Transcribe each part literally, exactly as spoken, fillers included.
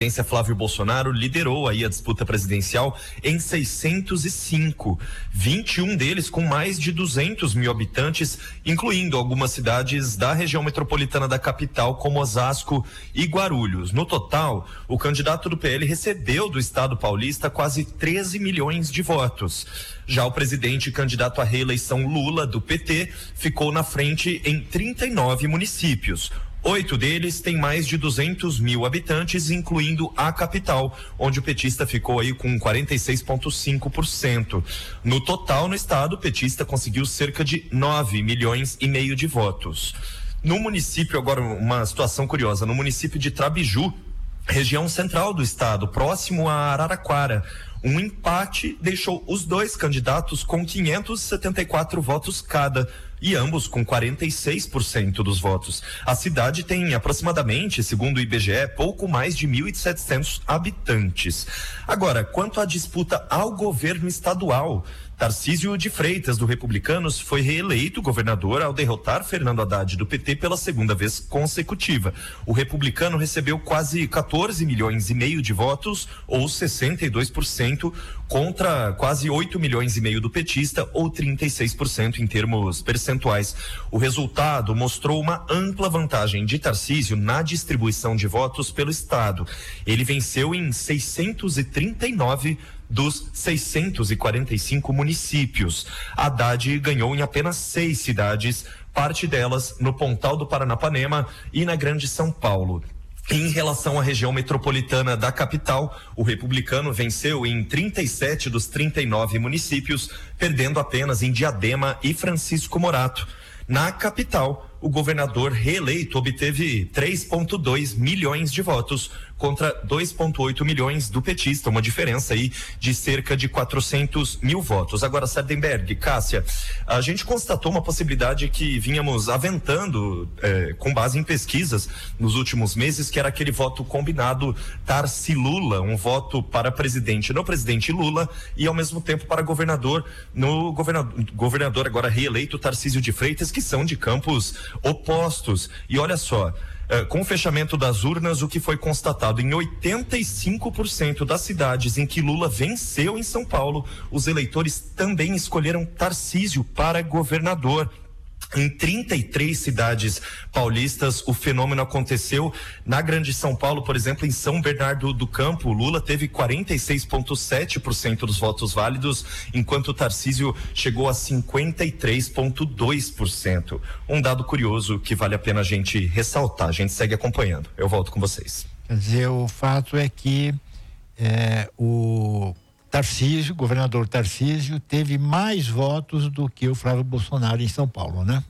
Flávio Bolsonaro liderou aí a disputa presidencial em seiscentos e cinco, vinte e um deles com mais de duzentos mil habitantes, incluindo algumas cidades da região metropolitana da capital, como Osasco e Guarulhos. No total, o candidato do P L recebeu do estado paulista quase treze milhões de votos. Já o presidente e candidato à reeleição Lula, do P T, ficou na frente em trinta e nove municípios. Oito deles têm mais de duzentos mil habitantes, incluindo a capital, onde o petista ficou aí com quarenta e seis vírgula cinco por cento. No total, no estado, o petista conseguiu cerca de nove milhões e meio de votos. No município, agora uma situação curiosa, no município de Trabiju, região central do estado, próximo a Araraquara, um empate deixou os dois candidatos com quinhentos e setenta e quatro votos cada, e ambos com quarenta e seis por cento dos votos. A cidade tem aproximadamente, segundo o I B G E, pouco mais de mil e setecentos habitantes. Agora, quanto à disputa ao governo estadual, Tarcísio de Freitas, do Republicanos, foi reeleito governador ao derrotar Fernando Haddad, do P T, pela segunda vez consecutiva. O republicano recebeu quase quatorze milhões e meio de votos, ou sessenta e dois por cento, contra quase oito milhões e meio do petista, ou trinta e seis por cento em termos percentuais. O resultado mostrou uma ampla vantagem de Tarcísio na distribuição de votos pelo estado. Ele venceu em seiscentos e trinta e nove dos seiscentos e quarenta e cinco municípios. Haddad ganhou em apenas seis cidades, parte delas no Pontal do Paranapanema e na Grande São Paulo. Em relação à região metropolitana da capital, o republicano venceu em trinta e sete dos trinta e nove municípios, perdendo apenas em Diadema e Francisco Morato. Na capital, o governador reeleito obteve três vírgula dois milhões de votos contra dois vírgula oito milhões do petista, uma diferença aí de cerca de quatrocentos mil votos. Agora, Sardenberg, Cássia, a gente constatou uma possibilidade que vínhamos aventando eh, com base em pesquisas nos últimos meses, que era aquele voto combinado Tarci-Lula, um voto para presidente no presidente Lula e ao mesmo tempo para governador no governador, governador agora reeleito Tarcísio de Freitas, que são de campos opostos. E olha só, eh, com o fechamento das urnas, o que foi constatado em oitenta e cinco por cento das cidades em que Lula venceu em São Paulo, os eleitores também escolheram Tarcísio para governador. Em trinta e três cidades paulistas, o fenômeno aconteceu. Na Grande São Paulo, por exemplo, em São Bernardo do Campo, Lula teve quarenta e seis vírgula sete por cento dos votos válidos, enquanto o Tarcísio chegou a cinquenta e três vírgula dois por cento. Um dado curioso que vale a pena a gente ressaltar. A gente segue acompanhando. Eu volto com vocês. Quer dizer, o fato é que é, o Tarcísio, governador Tarcísio, teve mais votos do que o Flávio Bolsonaro em São Paulo, né?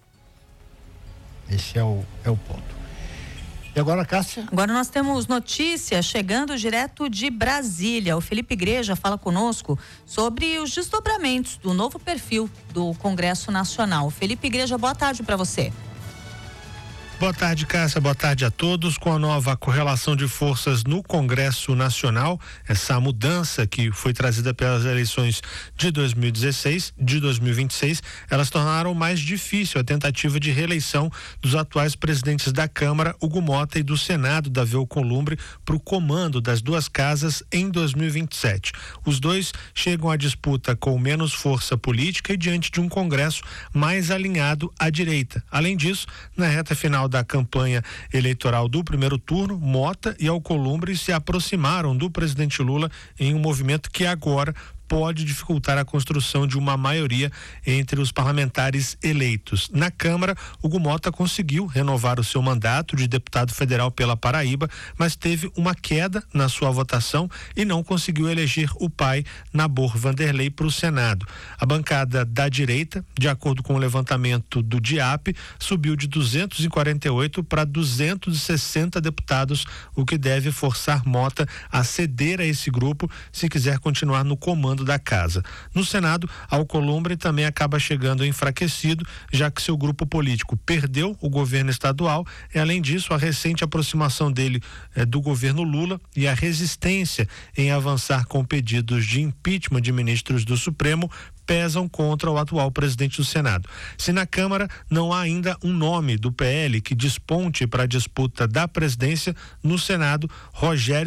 Esse é o, é o ponto. E agora, Cássia? Agora nós temos notícias chegando direto de Brasília. O Felipe Igreja fala conosco sobre os desdobramentos do novo perfil do Congresso Nacional. Felipe Igreja, boa tarde para você. Boa tarde, Cássia. Boa tarde a todos. Com a nova correlação de forças no Congresso Nacional, essa mudança que foi trazida pelas eleições de dois mil e dezesseis, de dois mil e vinte e seis, elas tornaram mais difícil a tentativa de reeleição dos atuais presidentes da Câmara, Hugo Mota, e do Senado, Davi Alcolumbre, para o comando das duas casas em dois mil e vinte e sete. Os dois chegam à disputa com menos força política e diante de um Congresso mais alinhado à direita. Além disso, na reta final da campanha eleitoral do primeiro turno, Mota e Alcolumbre se aproximaram do presidente Lula em um movimento que agora pode dificultar a construção de uma maioria entre os parlamentares eleitos. Na Câmara, Hugo Mota conseguiu renovar o seu mandato de deputado federal pela Paraíba, mas teve uma queda na sua votação e não conseguiu eleger o pai, Nabor Vanderlei, para o Senado. A bancada da direita, de acordo com o levantamento do D I A P, subiu de duzentos e quarenta e oito para duzentos e sessenta deputados, o que deve forçar Mota a ceder a esse grupo se quiser continuar no comando comando da casa. No Senado, Alcolumbre também acaba chegando enfraquecido, já que seu grupo político perdeu o governo estadual e, além disso, a recente aproximação dele eh, do governo Lula e a resistência em avançar com pedidos de impeachment de ministros do Supremo pesam contra o atual presidente do Senado. Se na Câmara não há ainda um nome do P L que desponte para a disputa da presidência, no Senado, Rogério